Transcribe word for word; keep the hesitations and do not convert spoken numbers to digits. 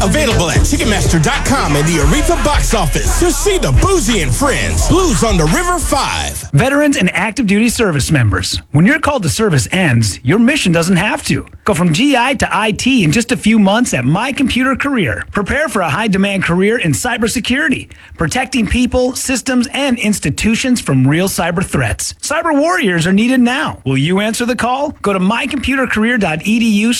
Available at Ticketmaster dot com and the Aretha box office to see the Boozy and Friends Blues on the River five. Veterans and active duty service members. When your call to service ends, your mission doesn't have to. Go from G I to I T in just a few months at My Computer Career. Prepare for a high-demand career in cybersecurity, protecting people, systems, and institutions from real cyber threats. Cyber warriors are needed now. Will you answer the call? Go to my computer career dot e d u